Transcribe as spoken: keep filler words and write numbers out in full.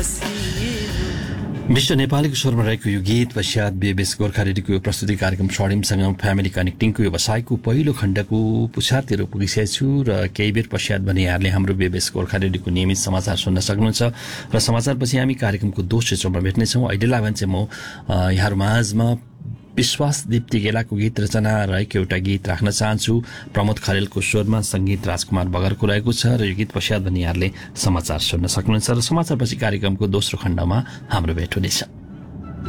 विश्व नेपालीको स्वरमा रहेको यो गीत पश्चात बेबेस गोर्खा रेडियोको यो प्रस्तुति कार्यक्रम स्वर्णिमसँग फ्यामिली कनेक्टिङको व्यवसायको पहिलो खण्डको पुछारतिर पुगिसकेको छु र केही बेर पश्चात भने यहाँले हाम्रो बेबेस गोर्खा रेडियोको नियमित समाचार सुन्न सक्नुहुन्छ र समाचारपछि हामी कार्यक्रमको दोस्रो चरणमा भेट्नेछौँ। अहिलेलाई भने चाहिँ म यहाँहरू माझमा विश्वास दीप्ति गेलाको गीत रचना रहेको एउटा गीत राख्न चाहन्छु। प्रमोद खरेलको स्वरमा संगीत राजकुमार बगरको रहेको छ र यो गीत पश्चात भने यहाँले समाचार सुन्न सक्नुहुन्छ र समाचारपछि कार्यक्रमको दोस्रो खण्डमा हाम्रो भेट हुनेछ।